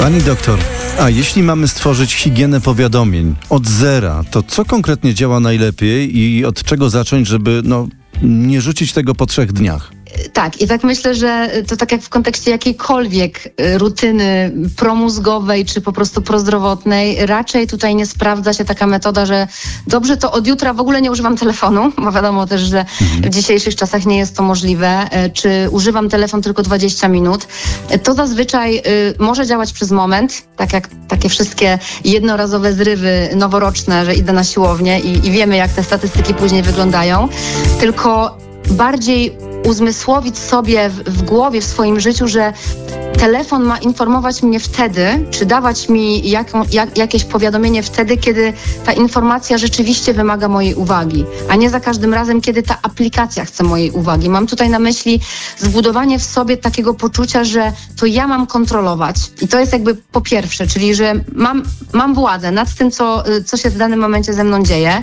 Pani doktor, a jeśli mamy stworzyć higienę powiadomień od zera, to co konkretnie działa najlepiej i od czego zacząć, żeby nie rzucić tego po 3 dniach? Tak, i tak myślę, że to tak jak w kontekście jakiejkolwiek rutyny promózgowej czy po prostu prozdrowotnej, raczej tutaj nie sprawdza się taka metoda, że dobrze, to od jutra w ogóle nie używam telefonu, bo wiadomo też, że w dzisiejszych czasach nie jest to możliwe, czy używam telefon tylko 20 minut. To zazwyczaj może działać przez moment, tak jak takie wszystkie jednorazowe zrywy noworoczne, że idę na siłownię i wiemy, jak te statystyki później wyglądają, tylko bardziej uzmysłowić sobie w głowie, w swoim życiu, że telefon ma informować mnie wtedy, czy dawać mi jakieś powiadomienie wtedy, kiedy ta informacja rzeczywiście wymaga mojej uwagi, a nie za każdym razem, kiedy ta aplikacja chce mojej uwagi. Mam tutaj na myśli zbudowanie w sobie takiego poczucia, że to ja mam kontrolować. I to jest jakby po pierwsze, czyli że mam władzę nad tym, co się w danym momencie ze mną dzieje.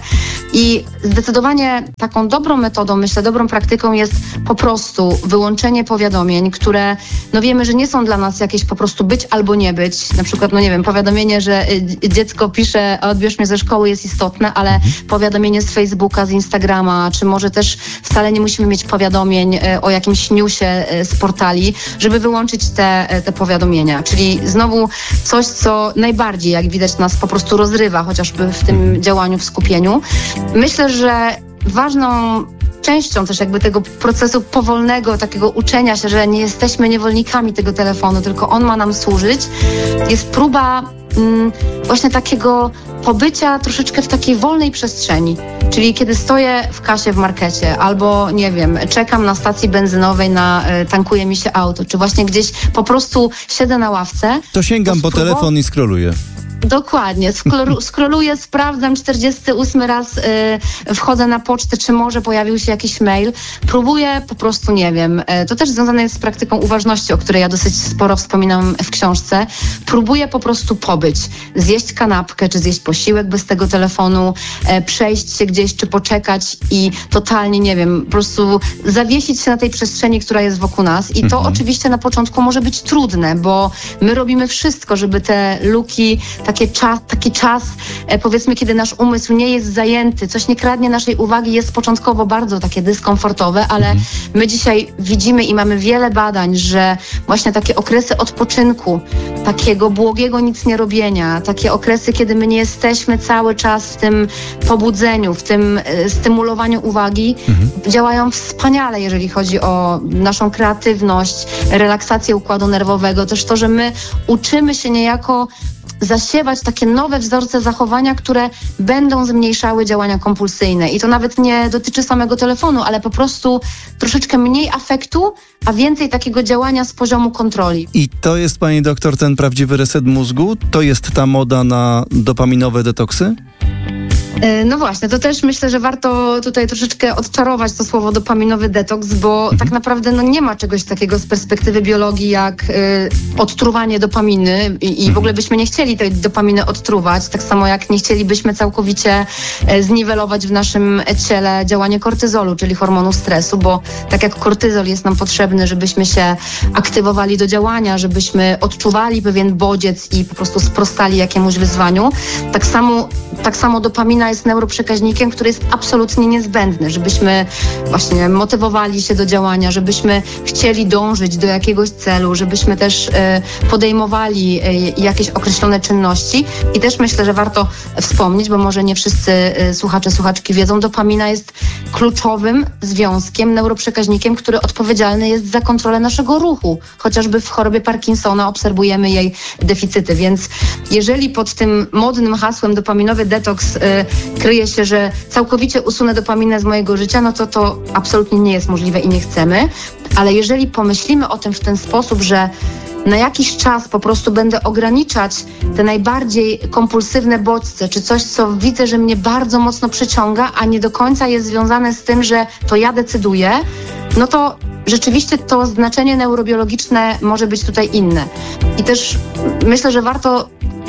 I zdecydowanie taką dobrą metodą, myślę, dobrą praktyką jest po prostu wyłączenie powiadomień, które wiemy, że nie są dla nas jakieś po prostu być albo nie być. Na przykład, powiadomienie, że dziecko pisze, odbierz mnie ze szkoły, jest istotne, ale powiadomienie z Facebooka, z Instagrama, czy może też wcale nie musimy mieć powiadomień o jakimś newsie z portali, żeby wyłączyć te powiadomienia. Czyli znowu coś, co najbardziej, jak widać, nas po prostu rozrywa, chociażby w tym działaniu, w skupieniu. Myślę, że ważną częścią też jakby tego procesu powolnego, takiego uczenia się, że nie jesteśmy niewolnikami tego telefonu, tylko on ma nam służyć, jest próba właśnie takiego pobycia troszeczkę w takiej wolnej przestrzeni. Czyli kiedy stoję w kasie w markecie albo, czekam na stacji benzynowej, tankuje mi się auto, czy właśnie gdzieś po prostu siedzę na ławce. To sięgam po telefon i scrolluję. Dokładnie. Scrolluję, sprawdzam 48 raz, wchodzę na pocztę, czy może pojawił się jakiś mail. Próbuję po prostu, to też związane jest z praktyką uważności, o której ja dosyć sporo wspominam w książce. Próbuję po prostu pobyć, zjeść kanapkę, czy zjeść posiłek bez tego telefonu, przejść się gdzieś, czy poczekać i totalnie, po prostu zawiesić się na tej przestrzeni, która jest wokół nas. I to oczywiście na początku może być trudne, bo my robimy wszystko, żeby te luki, taki czas, powiedzmy, kiedy nasz umysł nie jest zajęty, coś nie kradnie naszej uwagi, jest początkowo bardzo takie dyskomfortowe, ale my dzisiaj widzimy i mamy wiele badań, że właśnie takie okresy odpoczynku, takiego błogiego nic nie robienia, takie okresy, kiedy my nie jesteśmy cały czas w tym pobudzeniu, w tym stymulowaniu uwagi, działają wspaniale, jeżeli chodzi o naszą kreatywność, relaksację układu nerwowego, też to, że my uczymy się niejako zasiewać takie nowe wzorce zachowania, które będą zmniejszały działania kompulsyjne. I to nawet nie dotyczy samego telefonu, ale po prostu troszeczkę mniej afektu, a więcej takiego działania z poziomu kontroli. I to jest, pani doktor, ten prawdziwy reset mózgu? To jest ta moda na dopaminowe detoksy? No właśnie, to też myślę, że warto tutaj troszeczkę odczarować to słowo dopaminowy detoks, bo tak naprawdę nie ma czegoś takiego z perspektywy biologii jak odtruwanie dopaminy i w ogóle byśmy nie chcieli tej dopaminy odtruwać, tak samo jak nie chcielibyśmy całkowicie zniwelować w naszym ciele działanie kortyzolu, czyli hormonu stresu, bo tak jak kortyzol jest nam potrzebny, żebyśmy się aktywowali do działania, żebyśmy odczuwali pewien bodziec i po prostu sprostali jakiemuś wyzwaniu, tak samo dopamina jest neuroprzekaźnikiem, który jest absolutnie niezbędny, żebyśmy właśnie motywowali się do działania, żebyśmy chcieli dążyć do jakiegoś celu, żebyśmy też podejmowali jakieś określone czynności. I też myślę, że warto wspomnieć, bo może nie wszyscy słuchacze, słuchaczki wiedzą, dopamina jest kluczowym związkiem, neuroprzekaźnikiem, który odpowiedzialny jest za kontrolę naszego ruchu. Chociażby w chorobie Parkinsona obserwujemy jej deficyty, więc jeżeli pod tym modnym hasłem dopaminowy detoks kryje się, że całkowicie usunę dopaminę z mojego życia, to absolutnie nie jest możliwe i nie chcemy. Ale jeżeli pomyślimy o tym w ten sposób, że na jakiś czas po prostu będę ograniczać te najbardziej kompulsywne bodźce, czy coś, co widzę, że mnie bardzo mocno przyciąga, a nie do końca jest związane z tym, że to ja decyduję, to rzeczywiście to znaczenie neurobiologiczne może być tutaj inne. I też myślę, że warto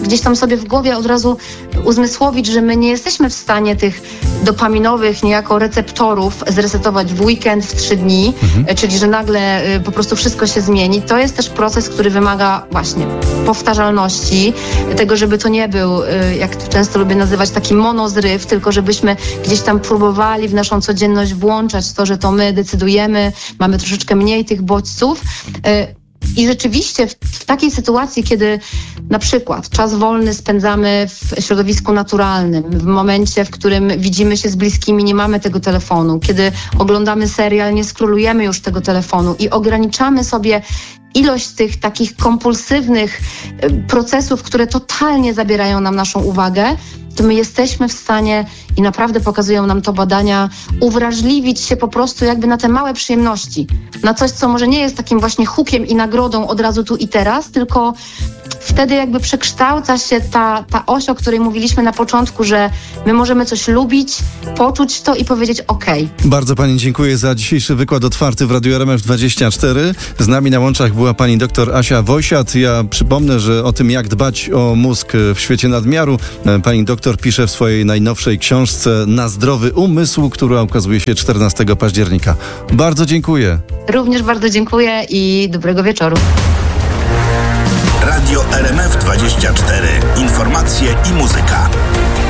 gdzieś tam sobie w głowie od razu uzmysłowić, że my nie jesteśmy w stanie tych dopaminowych niejako receptorów zresetować w weekend, w 3 dni, czyli że nagle po prostu wszystko się zmieni. To jest też proces, który wymaga właśnie powtarzalności, tego, żeby to nie był, jak często lubię nazywać, taki monozryw, tylko żebyśmy gdzieś tam próbowali w naszą codzienność włączać to, że to my decydujemy, mamy troszeczkę mniej tych bodźców. I rzeczywiście w takiej sytuacji, kiedy na przykład czas wolny spędzamy w środowisku naturalnym, w momencie, w którym widzimy się z bliskimi, nie mamy tego telefonu, kiedy oglądamy serial, nie skrolujemy już tego telefonu i ograniczamy sobie ilość tych takich kompulsywnych procesów, które totalnie zabierają nam naszą uwagę, to my jesteśmy w stanie, i naprawdę pokazują nam to badania, uwrażliwić się po prostu jakby na te małe przyjemności. Na coś, co może nie jest takim właśnie hukiem i nagrodą od razu tu i teraz, tylko wtedy jakby przekształca się ta oś, o której mówiliśmy na początku, że my możemy coś lubić, poczuć to i powiedzieć okej. Bardzo pani dziękuję za dzisiejszy wykład otwarty w Radiu RMF24. Z nami na łączach była pani dr Asia Wojsiat. Ja przypomnę, że o tym, jak dbać o mózg w świecie nadmiaru, pani doktor pisze w swojej najnowszej książce Na zdrowy umysł, która ukazuje się 14 października. Bardzo dziękuję. Również bardzo dziękuję i dobrego wieczoru. Radio RMF24. Informacje i muzyka.